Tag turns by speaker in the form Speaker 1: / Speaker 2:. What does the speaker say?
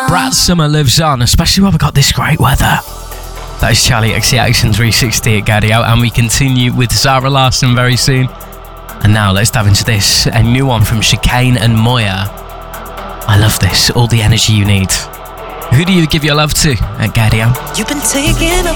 Speaker 1: Brat Summer lives on, especially when we've got this great weather. That is Charlie XC Action 360 at Gaudio, and we continue with Zara Larsson very soon. And now let's dive into this, a new one from Chicane and Moya. I love this, all the energy you need. Who do you give your love to at Gaudio?
Speaker 2: You've been taking up